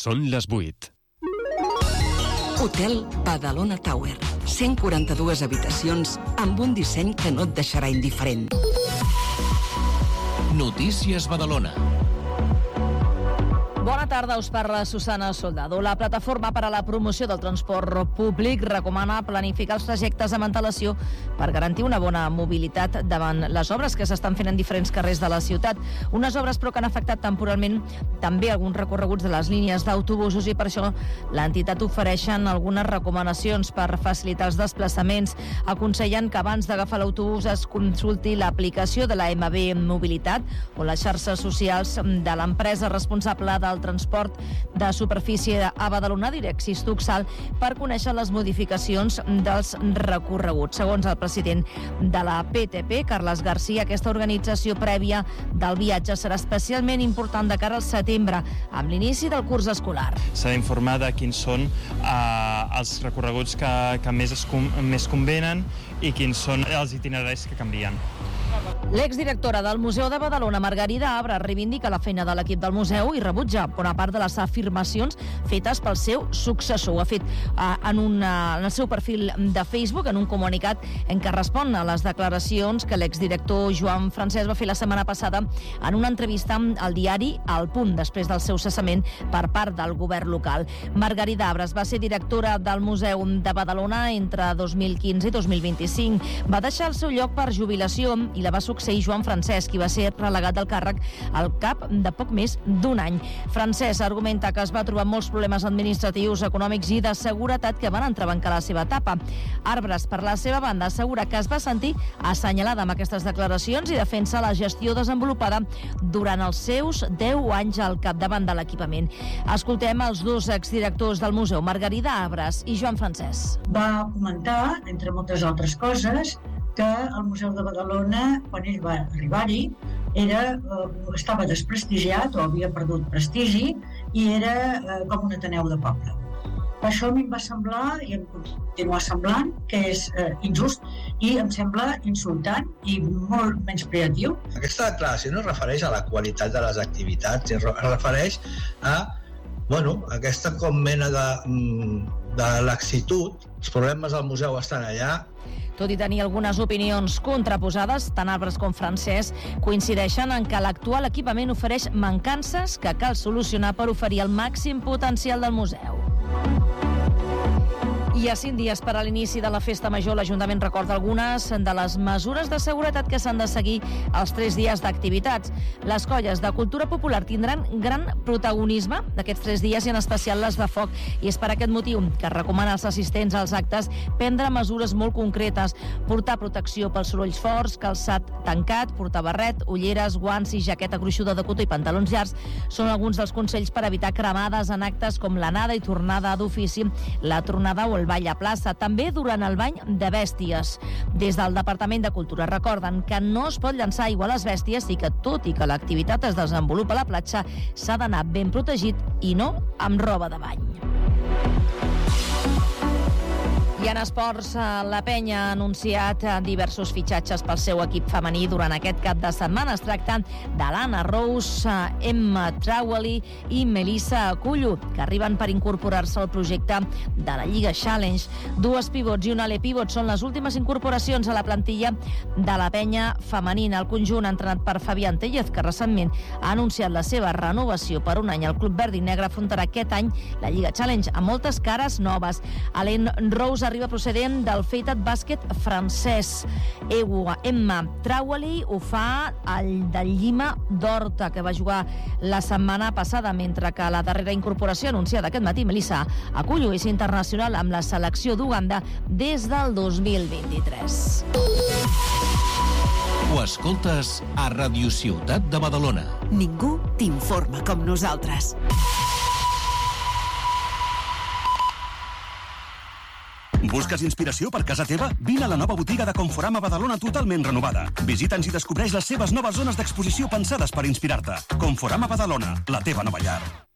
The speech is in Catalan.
Són les 8. Hotel Badalona Tower. 142 habitacions amb un disseny que no et deixarà indiferent. Notícies Badalona. Bona tarda, us parla Susana Soldado. La Plataforma per a la Promoció del Transport Públic recomana planificar els trajectes amb antelació per garantir una bona mobilitat davant les obres que s'estan fent en diferents carrers de la ciutat. Unes obres, però, que han afectat temporalment també alguns recorreguts de les línies d'autobusos i per això l'entitat ofereixen algunes recomanacions per facilitar els desplaçaments. Aconsellen que abans d'agafar l'autobús es consulti l'aplicació de la MB Mobilitat o les xarxes socials de l'empresa responsable del transport de superfície a Badalona, Direxis Tuxal, per conèixer les modificacions dels recorreguts. Segons el president de la PTP, Carles Garcia, aquesta organització prèvia del viatge serà especialment important de cara al setembre, amb l'inici del curs escolar. S'ha d'informar de quins són els recorreguts que més convenen i quins són els itineraris que canvien. L'exdirectora del Museu de Badalona, Margarida Abra, reivindica la feina de l'equip del museu i rebutja bona part de les afirmacions fetes pel seu successor. Ho ha fet en el seu perfil de Facebook, en un comunicat en què respon a les declaracions que l'exdirector Joan Francesc va fer la setmana passada en una entrevista al diari El Punt, després del seu cessament per part del govern local. Margarida Abres va ser directora del Museu de Badalona entre 2015 i 2025. Va deixar el seu lloc per jubilació i la va succeir Joan Francesc, qui va ser relegat del càrrec al cap de poc més d'un any. Francesc argumenta que es va trobar molts problemes administratius, econòmics i de seguretat que van entrebancar la seva etapa. Arbres, per la seva banda, assegura que es va sentir assenyalada amb aquestes declaracions i defensa la gestió desenvolupada durant els seus 10 anys al capdavant de l'equipament. Escoltem els dos exdirectors del museu, Margarida Abres i Joan Francesc. Va comentar, entre moltes altres coses, que el Museu de Badalona, quan ell va arribar-hi, estava desprestigiat o havia perdut prestigi i era com un ateneu de poble. Això a mi em va semblar, i em continua semblant, que és injust i em sembla insultant i molt menys creatiu. Aquesta declaració no es refereix a la qualitat de les activitats, es refereix a aquesta com mena de laxitud. Els problemes del museu estan allà. Tot i tenir algunes opinions contraposades, tant Arbres com Francesc coincideixen en que l'actual equipament ofereix mancances que cal solucionar per oferir el màxim potencial del museu. I a 5 dies per a l'inici de la Festa Major, l'Ajuntament recorda algunes de les mesures de seguretat que s'han de seguir els 3 dies d'activitats. Les colles de cultura popular tindran gran protagonisme d'aquests 3 dies i en especial les de foc. I és per aquest motiu que recomana als assistents als actes prendre mesures molt concretes, portar protecció pels sorolls forts, calçat tancat, portar barret, ulleres, guants i jaqueta gruixuda de cotó i pantalons llargs són alguns dels consells per evitar cremades en actes com l'anada i tornada d'ofici, la tronada o el ball a plaça, també durant el bany de bèsties. Des del Departament de Cultura recorden que no es pot llançar aigua a les bèsties i que, tot i que l'activitat es desenvolupa a la platja, s'ha d'anar ben protegit i no amb roba de bany. I en esports, la Penya ha anunciat diversos fitxatges pel seu equip femení durant aquest cap de setmana. Es tracta de l'Anna Rose, Emma Trawley i Melissa Acullo, que arriben per incorporar-se al projecte de la Lliga Challenge. 2 pivots i un ale pivot són les últimes incorporacions a la plantilla de la Penya femenina. El conjunt, entrenat per Fabián Tellez, que recentment ha anunciat la seva renovació per un any al Club Verd i Negre, afrontarà aquest any la Lliga Challenge amb moltes cares noves. Alen Rose arriba procedent del Feitat bàsquet francès. Emma Trawley ho fa del Llima d'Horta, que va jugar la setmana passada, mentre que la darrera incorporació anunciada aquest matí, Melissa Acullo, és internacional amb la selecció d'Uganda des del 2023. Ho escoltes a Radio Ciutat de Badalona. Ningú t'informa com nosaltres. Busques inspiració per casa teva? Vine a la nova botiga de Conforama Badalona totalment renovada. Visita'ns i descobreix les seves noves zones d'exposició pensades per inspirar-te. Conforama Badalona, la teva nova llar.